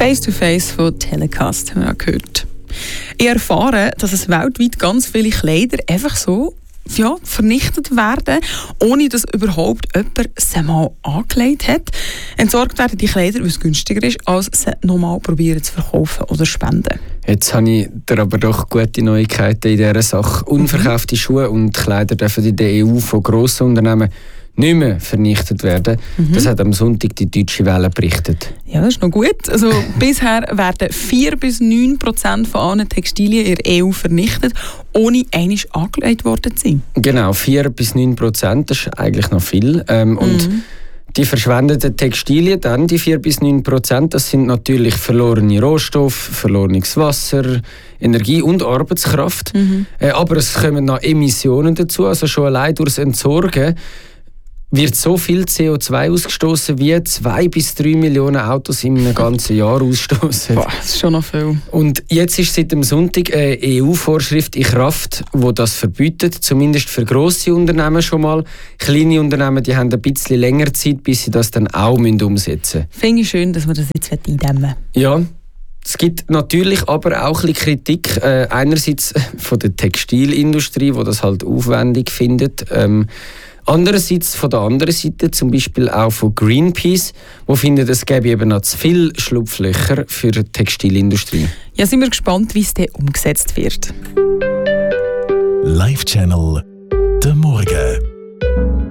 Face-to-Face von Telecast haben wir gehört. Ich erfahre, dass es weltweit ganz viele Kleider einfach so vernichtet werden, ohne dass überhaupt jemand sie mal angelegt hat. Entsorgt werden die Kleider, weil es günstiger ist, als sie nochmal probieren zu verkaufen oder spenden. Jetzt habe ich dir aber doch gute Neuigkeiten in dieser Sache. Unverkaufte Schuhe und Kleider dürfen in der EU von grossen Unternehmen nicht mehr vernichtet werden. Das hat am Sonntag die Deutsche Welle berichtet. Ja, das ist noch gut. Also, bisher werden 4-9% von allen Textilien in der EU vernichtet, ohne einmal angelegt worden zu sein. Genau, 4-9%, das ist eigentlich noch viel. Und die verschwendeten Textilien, dann die 4-9%, das sind natürlich verlorene Rohstoffe, verlorenes Wasser, Energie und Arbeitskraft. Aber es kommen noch Emissionen dazu, also schon allein durchs Entsorgen wird so viel CO2 ausgestoßen wie 2 bis 3 Millionen Autos in einem ganzen Jahr ausstoßen. Das ist schon noch viel. Und jetzt ist seit dem Sonntag eine EU-Vorschrift in Kraft, die das verbietet, zumindest für grosse Unternehmen schon mal. Kleine Unternehmen die haben ein bisschen länger Zeit, bis sie das dann auch umsetzen müssen. Finde ich schön, dass wir das jetzt eindämmen. Ja. Es gibt natürlich aber auch ein bisschen Kritik, einerseits von der Textilindustrie, die das halt aufwendig findet, andererseits von der anderen Seite, zum Beispiel auch von Greenpeace, die finden, es gäbe eben noch zu viele Schlupflöcher für die Textilindustrie. Ja, sind wir gespannt, wie es dann umgesetzt wird. Live Channel, der Morgen.